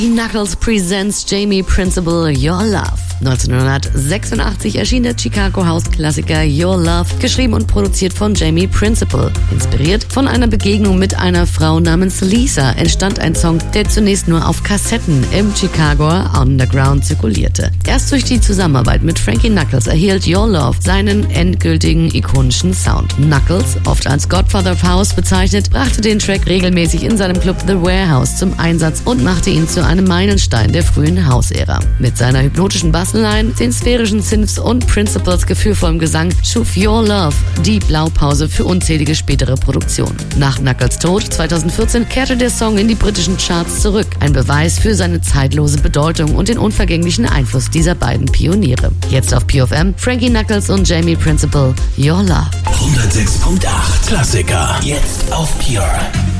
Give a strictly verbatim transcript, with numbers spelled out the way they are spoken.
Knuckles presents Jamie Principle Your Love. neunzehnhundertsechsundachtzig erschien der Chicago House-Klassiker Your Love, geschrieben und produziert von Jamie Principle. Inspiriert von einer Begegnung mit einer Frau namens Lisa entstand ein Song, der zunächst nur auf Kassetten im Chicagoer Underground zirkulierte. Erst durch die Zusammenarbeit mit Frankie Knuckles erhielt Your Love seinen endgültigen ikonischen Sound. Knuckles, oft als Godfather of House bezeichnet, brachte den Track regelmäßig in seinem Club The Warehouse zum Einsatz und machte ihn zu einem Meilenstein der frühen House-Ära. Mit seiner hypnotischen Bassline, den sphärischen Synths und Principles gefühlvollem Gesang schuf Your Love die Blaupause für unzählige spätere Produktionen. Nach Knuckles Tod zweitausendvierzehn kehrte der Song in die britischen Charts zurück. Ein Beweis für seine zeitlose Bedeutung und den unvergänglichen Einfluss dieser beiden Pioniere. Jetzt auf P F M, Frankie Knuckles und Jamie Principle, Your Love. hundertsechs Komma acht Klassiker. Jetzt auf Pure.